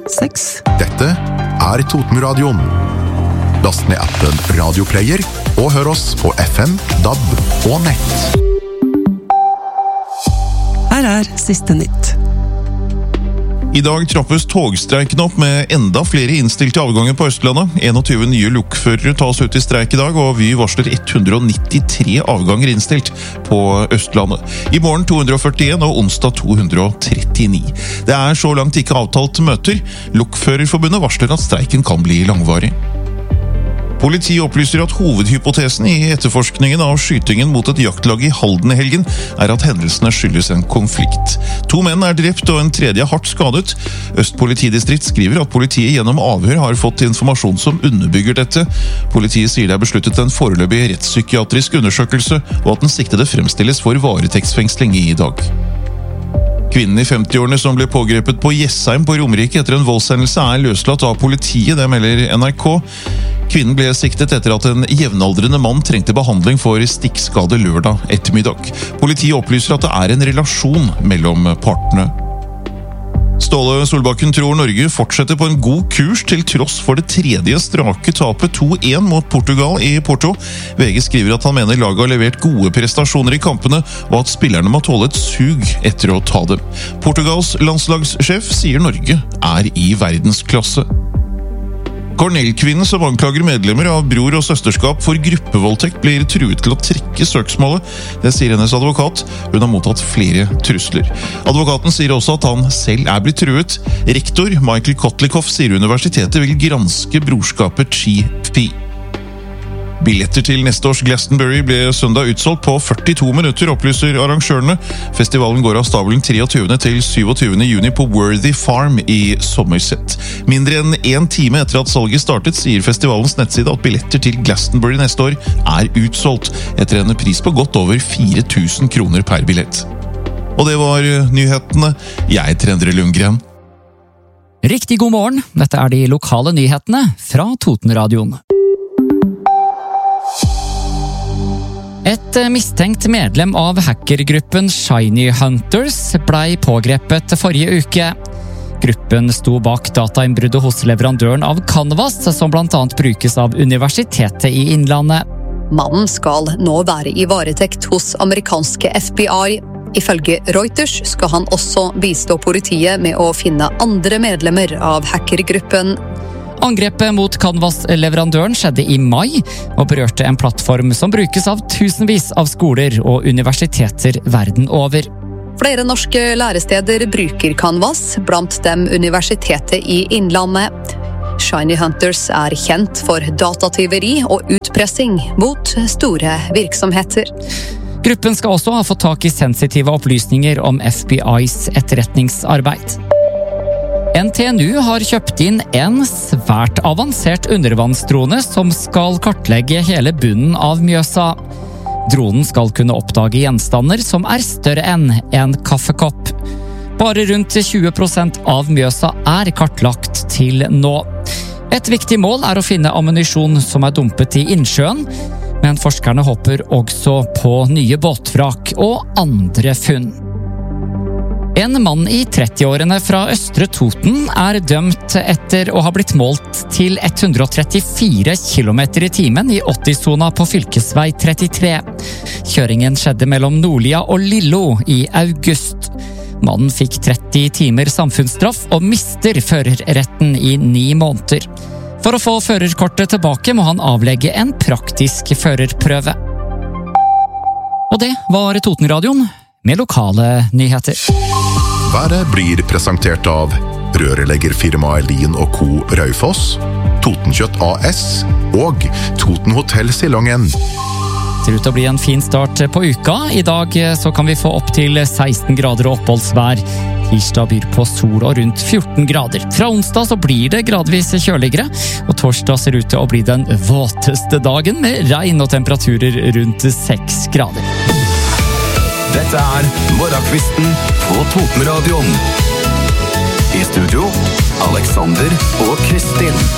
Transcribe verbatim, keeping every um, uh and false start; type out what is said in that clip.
seks. Dette er Totenradioen. Last ned appen Radioplayer og hør oss på F M, D A B og nett. Her er siste nytt. I dag trappes togstreiken opp med enda flere innstilte avganger på Østlandet. tjueen nye lokførere tas ut i streik i dag, og Vy varsler ett hundre nittitre avganger innstilt på Østlandet. I morgen to hundre førtien og onsdag to hundre trettini. Det er så langt ikke avtalt møter. Lokførerforbundet varsler at streiken kan bli langvarig. Politiet opplyser at hovedhypotesen i etterforskningen av skytingen mot et jaktlag i Halden i helgen er at hendelsene skyldes en konflikt. To menn er drept og en tredje er hardt skadet. Øst politidistrikt skriver at politiet gjennom avhør har fått informasjon som underbygger dette. Politiet sier det er besluttet en foreløpig rettspsykiatrisk undersøkelse, og at den siktede fremstilles for varetektsfengsling i dag. Kvinnen i femtiårene som ble pågrepet på Jessheim på Romerike etter en voldshendelse er løslatt av politiet, det melder N R K. Kvinnen ble siktet etter at en jevnaldrende mann trengte behandling for stikkskade lørdag ettermiddag. Politiet opplyser at det er en relasjon mellom partene. Ståle Solbakken tror Norge fortsetter på en god kurs til tross for det tredje strake tapet to én mot Portugal i Porto. V G skriver at han mener laget har levert gode prestasjoner i kampene, og at spillerne må tåle et sug etter å ta dem. Portugals landslagssjef sier Norge er i verdensklasse. Cornell-kvinnen som anklager medlemmer av bror- og søsterskap for gruppevoldtekt blir truet til å trekke søksmålet. Det sier hennes advokat. Hun har mottatt flere trusler. Advokaten sier også at han selv er blitt truet. Rektor Michael Kotlikoff sier universitetet vil granske brorskapet Chi-Fi. Billetter til neste års Glastonbury ble søndag utsolgt på førtito minutter, opplyser arrangørene. Festivalen går av stabelen treogtyvende til syvogtyvende juni på Worthy Farm i Somerset. Mindre enn en time etter at salget startet, sier festivalens nettside at billetter til Glastonbury neste år er utsolgt, etter en pris på godt over fire tusen kroner per billett. Og det var nyhetene. Jeg heter Endre Lundgren. Riktig god morgen, dette er de lokale nyhetene fra Totenradioen. Et mistenkt medlem av hackergruppen Shiny Hunters ble pågrepet forrige uke. Gruppen sto bak datainnbruddet hos leverandøren av Canvas, som blant annet brukes av Universitetet i Innlandet. Mannen skal nå være i varetekt hos amerikanske F B I. Ifølge Reuters skal han også bistå politiet med å finne andre medlemmer av hackergruppen. Angrepet mot Canvas-leverandøren skjedde i mai, og berørte en plattform som brukes av tusenvis av skoler og universiteter verden over. Flere norske læresteder bruker Canvas, blant dem Universitetet i Innlandet. Shiny Hunters er kjent for datatyveri og utpressing mot store virksomheter. Gruppen skal også ha fått tak i sensitive opplysninger om F B I's etterretningsarbeid. N T N U har kjøpt inn en svært avansert undervannsdrone som skal kartlegge hele bunnen av Mjøsa. Dronen skal kunne oppdage gjenstander som er større enn en kaffekopp. Bare rundt tjue prosent av Mjøsa er kartlagt til nå. Et viktig mål er å finne ammunisjon som er dumpet i innsjøen, men forskerne håper også på nye båtvrak og andre funn. En mann i trettiårene fra Østre Toten er dømt etter å ha blitt målt til ett hundre trettifire kilometer i timen i åtti-sona på fylkesvei trettitre. Kjøringen skjedde mellom Nordlia og Lillo i august. Mannen fikk tretti timer samfunnsstraff og mister førerretten i ni måneder. For å få førerkortet tilbake må han avlegge en praktisk førerprøve. Og det var Totenradioen med lokale nyheter. Været blir presentert av rørleggerfirmaet Lien og Co. Raufoss, Totenkjøtt A S og Toten Hotel Silongen. Ser ut til å bli en fin start på uka. I dag så kan vi få opp til seksten grader og oppholdsvær. Tirsdag byr på sol og rundt fjorten grader. Fra onsdag så blir det gradvis kjøligere, og torsdag ser ut til å bli den våteste dagen med regn og temperaturer rundt seks grader. Dette er Morgenkvisten på Totenradioen. I studio, Alexander og Kristin.